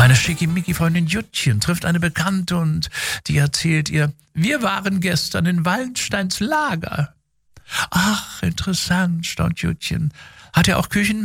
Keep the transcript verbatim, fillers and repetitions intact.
Meine Schickimicki-Freundin Juttchen trifft eine Bekannte und die erzählt ihr, wir waren gestern in Wallensteins Lager. Ach, interessant, staunt Juttchen. Hat er auch Küchen